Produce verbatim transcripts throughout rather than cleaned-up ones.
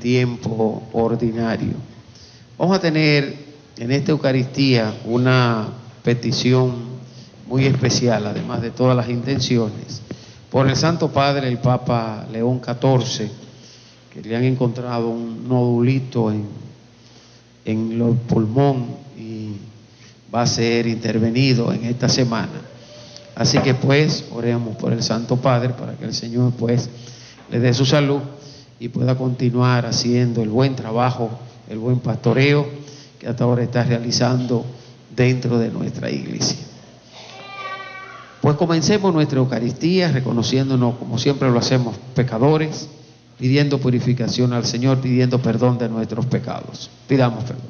tiempo ordinario. Vamos a tener en esta Eucaristía una petición muy especial, además de todas las intenciones, por el Santo Padre, el Papa León catorce, que le han encontrado un nodulito en, en el pulmón y va a ser intervenido en esta semana. Así que pues oremos por el Santo Padre para que el Señor pues le dé su salud y pueda continuar haciendo el buen trabajo, el buen pastoreo que hasta ahora está realizando dentro de nuestra iglesia. Pues comencemos nuestra Eucaristía reconociéndonos, como siempre lo hacemos, pecadores, pidiendo purificación al Señor, pidiendo perdón de nuestros pecados. Pidamos perdón.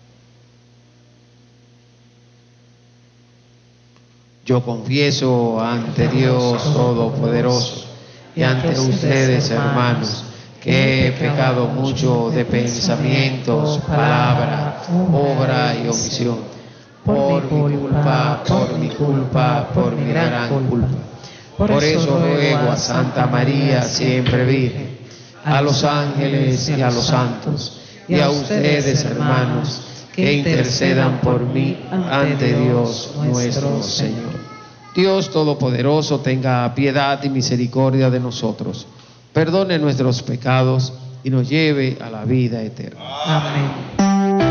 Yo confieso ante Dios Todopoderoso y ante ustedes, hermanos, que he pecado mucho de pensamientos, palabra, obra y omisión, por mi culpa, por mi culpa, por mi gran culpa. Por eso ruego a Santa María, siempre Virgen, a los ángeles y a los santos, y a ustedes, hermanos, que intercedan por mí ante Dios nuestro Señor. Dios Todopoderoso tenga piedad y misericordia de nosotros, perdone nuestros pecados y nos lleve a la vida eterna. Amén.